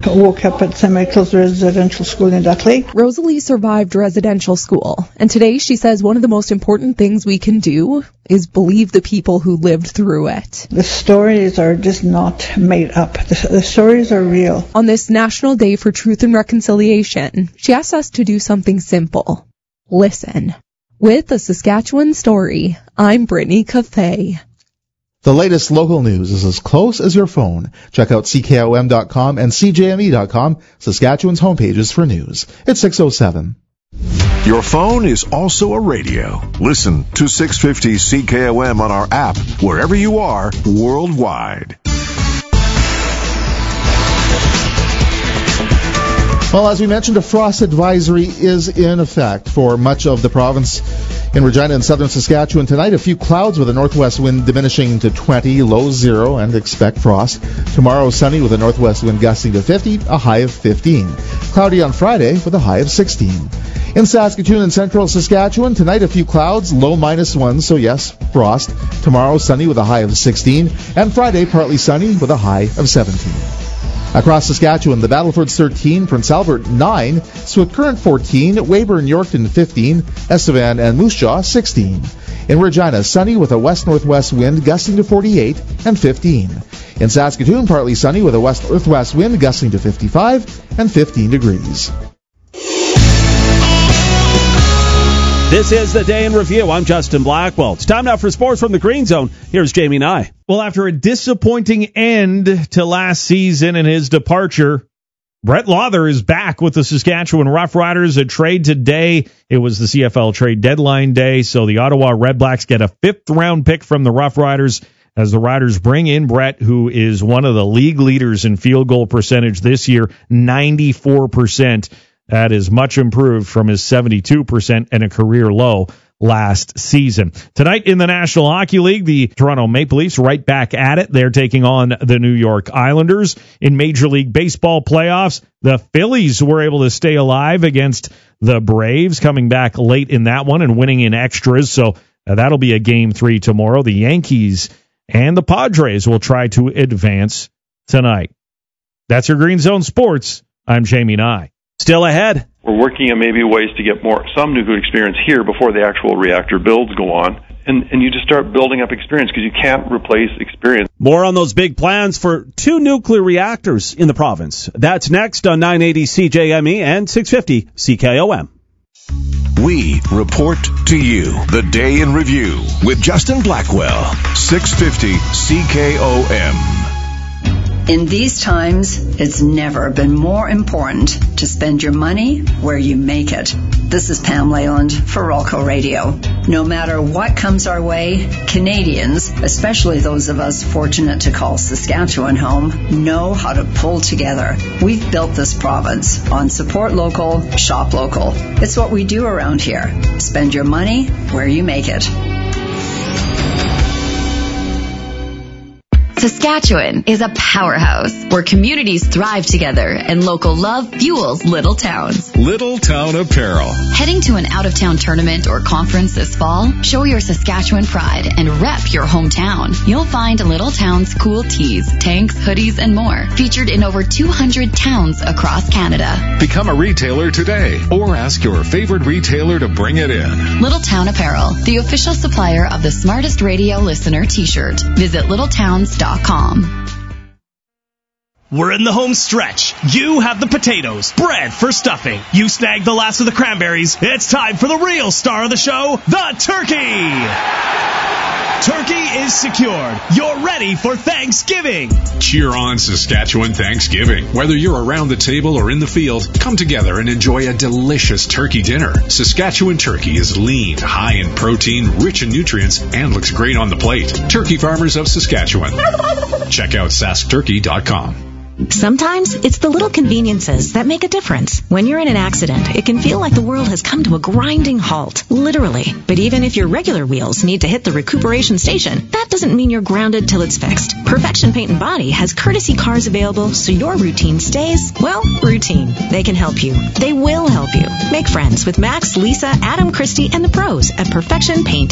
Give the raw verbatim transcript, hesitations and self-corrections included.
I woke up at Saint Michael's Residential School in Duck Lake. Rosalie survived residential school, and today she says one of the most important things we can do is believe the people who lived through it. The stories are just not made up. The, the stories are real. On this National Day for Truth and Reconciliation, she asks us to do something simple. Listen. With a Saskatchewan story, I'm Brittany Cafe. The latest local news is as close as your phone. Check out C K O M dot com and C J M E dot com, Saskatchewan's homepages for news. It's six oh seven. Your phone is also a radio. Listen to six fifty C K O M on our app, wherever you are, worldwide. Well, as we mentioned, a frost advisory is in effect for much of the province. In Regina and southern Saskatchewan tonight, a few clouds with a northwest wind diminishing to twenty, low zero, and expect frost. Tomorrow, sunny with a northwest wind gusting to fifty, a high of fifteen. Cloudy on Friday with a high of sixteen. In Saskatoon and central Saskatchewan, tonight a few clouds, low minus one, so yes, frost. Tomorrow, sunny with a high of sixteen, and Friday, partly sunny with a high of seventeen. Across Saskatchewan, the Battlefords thirteen, Prince Albert nine, Swift Current fourteen, Weyburn, Yorkton fifteen, Estevan and Moose Jaw sixteen. In Regina, sunny with a west-northwest wind gusting to forty-eight and fifteen. In Saskatoon, partly sunny with a west-northwest wind gusting to fifty-five and fifteen degrees. This is the Day in Review. I'm Justin Blackwell. It's time now for sports from the Green Zone. Here's Jamie Nye. Well, after a disappointing end to last season and his departure, Brett Lawther is back with the Saskatchewan Roughriders. A trade today. It was the C F L trade deadline day, so the Ottawa Redblacks get a fifth-round pick from the Roughriders as the Riders bring in Brett, who is one of the league leaders in field goal percentage this year, ninety-four percent. That is much improved from his seventy-two percent and a career low last season. Tonight in the National Hockey League, the Toronto Maple Leafs right back at it. They're taking on the New York Islanders. In Major League Baseball playoffs, the Phillies were able to stay alive against the Braves, coming back late in that one and winning in extras. So uh, that'll be a game three tomorrow. The Yankees and the Padres will try to advance tonight. That's your Green Zone Sports. I'm Jamie Nye. Still ahead. We're working on maybe ways to get more some nuclear experience here before the actual reactor builds go on. And, and you just start building up experience because you can't replace experience. More on those big plans for two nuclear reactors in the province. That's next on nine eighty C J M E and six fifty C K O M. We report to you the Day in Review with Justin Blackwell, six fifty C K O M. In these times, it's never been more important to spend your money where you make it. This is Pam Leyland for Rolco Radio. No matter what comes our way, Canadians, especially those of us fortunate to call Saskatchewan home, know how to pull together. We've built this province on support local, shop local. It's what we do around here. Spend your money where you make it. Saskatchewan is a powerhouse where communities thrive together and local love fuels little towns. Little Town Apparel. Heading to an out-of-town tournament or conference this fall? Show your Saskatchewan pride and rep your hometown. You'll find Little Town's cool tees, tanks, hoodies, and more featured in over two hundred towns across Canada. Become a retailer today or ask your favorite retailer to bring it in. Little Town Apparel, the official supplier of the Smartest Radio Listener t-shirt. Visit little towns dot com. We're in the home stretch. You have the potatoes, bread for stuffing. You snagged the last of the cranberries. It's time for the real star of the show, the turkey. Turkey is secured. You're ready for Thanksgiving. Cheer on Saskatchewan Thanksgiving. Whether you're around the table or in the field, come together and enjoy a delicious turkey dinner. Saskatchewan turkey is lean, high in protein, rich in nutrients, and looks great on the plate. Turkey Farmers of Saskatchewan. Check out sask turkey dot com. Sometimes it's the little conveniences that make a difference. When you're in an accident, it can feel like the world has come to a grinding halt, literally. But even if your regular wheels need to hit the recuperation station, that doesn't mean you're grounded till it's fixed. Perfection Paint and Body has courtesy cars available so your routine stays, well, routine. They can help you. They will help you. Make friends with Max, Lisa, Adam, Christy, and the pros at Perfection Paint